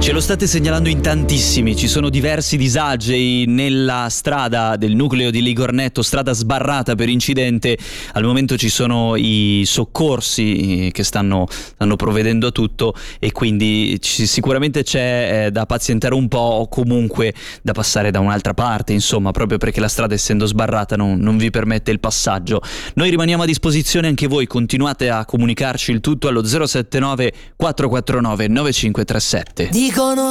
Ce lo state segnalando in tantissimi, ci sono diversi disagi nella strada del nucleo di Ligornetto, strada sbarrata per incidente. Al momento ci sono i soccorsi che stanno provvedendo a tutto e quindi sicuramente c'è da pazientare un po' o comunque da passare da un'altra parte, insomma, proprio perché la strada, essendo sbarrata, non vi permette il passaggio. Noi rimaniamo a disposizione, anche voi continuate a comunicarci il tutto allo 079 449 9537. Dicono